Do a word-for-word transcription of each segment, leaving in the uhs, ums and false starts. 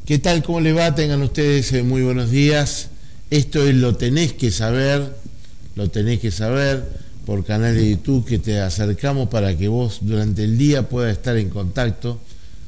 ¿Qué tal? ¿Cómo le va? Tengan ustedes eh, muy buenos días. Esto es Lo Tenés que Saber, Lo Tenés que Saber, por canal de YouTube que te acercamos para que vos durante el día puedas estar en contacto.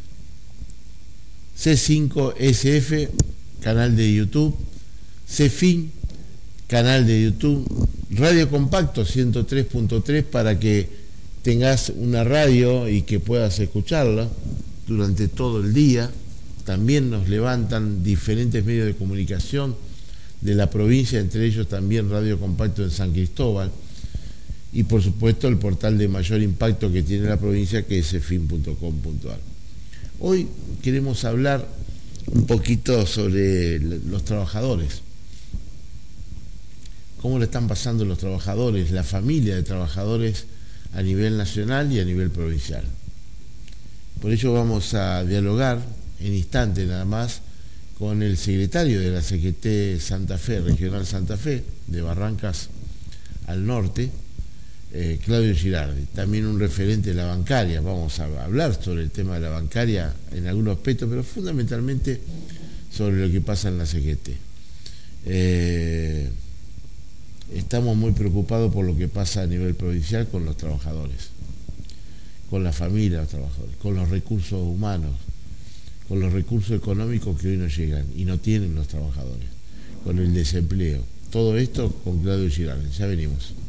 C cinco S F, canal de YouTube. CEFIN, canal de YouTube. Radio Compacto ciento tres punto tres para que tengas una radio y que puedas escucharla durante todo el día. También nos levantan diferentes medios de comunicación de la provincia, entre ellos también Radio Compacto en San Cristóbal, y por supuesto el portal de mayor impacto que tiene la provincia, que es cefin punto com punto ar. Hoy queremos hablar un poquito sobre los trabajadores, cómo le están pasando los trabajadores, la familia de trabajadores a nivel nacional y a nivel provincial. Por ello vamos a dialogar en instante nada más con el secretario de la C G T Santa Fe, Regional Santa Fe, de Barrancas al norte, eh, Claudio Girardi, también un referente de la bancaria. Vamos a hablar sobre el tema de la bancaria en algunos aspectos, pero fundamentalmente sobre lo que pasa en la C G T. Eh, estamos muy preocupados por lo que pasa a nivel provincial con los trabajadores, con la familia de los trabajadores, con los recursos humanos, con los recursos económicos que hoy no llegan y no tienen los trabajadores, con el desempleo. Todo esto con Claudio Girardi. Ya venimos.